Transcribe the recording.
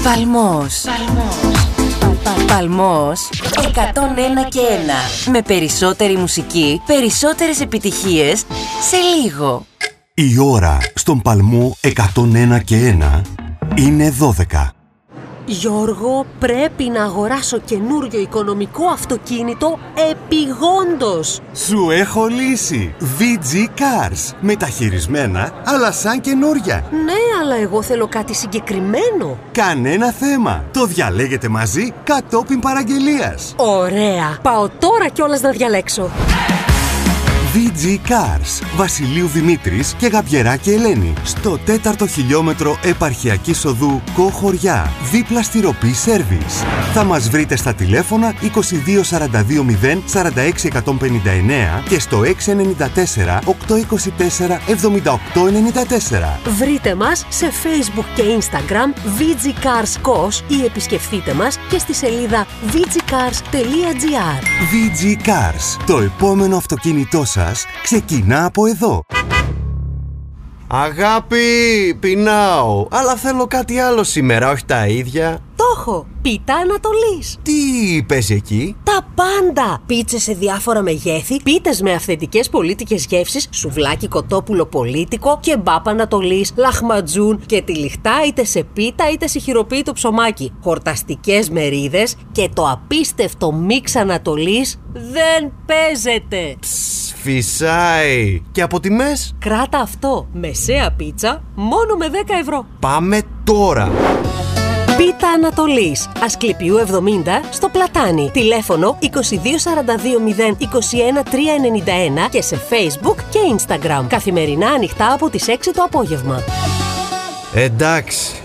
Παλμός. Παλμός 101 και 1. Με περισσότερη μουσική, περισσότερες επιτυχίες σε λίγο. Η ώρα στον Παλμό 101 και 1 είναι 12. Γιώργο, πρέπει να αγοράσω καινούριο οικονομικό αυτοκίνητο επιγόντως. Σου έχω λύση. VG Cars. Μεταχειρισμένα, αλλά σαν καινούρια. Ναι, αλλά εγώ θέλω κάτι συγκεκριμένο. Κανένα θέμα. Το διαλέγετε μαζί κατόπιν παραγγελίας. Ωραία. Πάω τώρα κιόλας να διαλέξω. VG Cars. Βασιλείου Δημήτρης και Γαμπιεράκη Ελένη. Στο 4ο χιλιόμετρο επαρχιακής οδού Κοχωριά. Δίπλα στη Ροπή Σέρβις. Θα μας βρείτε στα τηλέφωνα 22 42 0 46 159 και στο 694 824 78 94. Βρείτε μας σε Facebook και Instagram VG Cars KOS ή επισκεφτείτε μας και στη σελίδα vgcars.gr. VG Cars. Το επόμενο αυτοκίνητό σας ξεκινά από εδώ. Αγάπη, πεινάω, αλλά θέλω κάτι άλλο σήμερα, όχι τα ίδια. Το έχω! Πίτα Ανατολής. Τι παίζει εκεί? Τα πάντα! Πίτσες σε διάφορα μεγέθη, πίτες με αυθεντικές πολίτικες γεύσεις, σουβλάκι κοτόπουλο πολίτικο, κεμπάπ Ανατολής, λαχματζούν και τυλιχτά είτε σε πίτα είτε σε χειροποίητο ψωμάκι. Χορταστικές μερίδες και το απίστευτο μίξ Ανατολής δεν παίζεται. Φυσάει. Και από τιμές? Κράτα αυτό. Μεσαία πίτσα μόνο με 10 ευρώ. Πάμε τώρα. Πίτα Ανατολής, Ασκληπιού 70 στο Πλατάνι. Τηλέφωνο 2242 021 391 και σε Facebook και Instagram. Καθημερινά ανοιχτά από τις 6 το απόγευμα. Εντάξει.